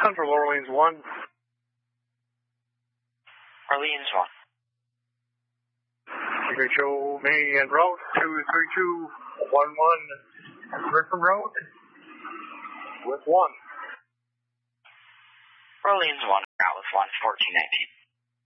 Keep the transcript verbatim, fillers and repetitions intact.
Control Orleans one. Orleans one. You can show me en route two three two one one Griffin Road with one. Orleans one, route with one, fourteen nineteen.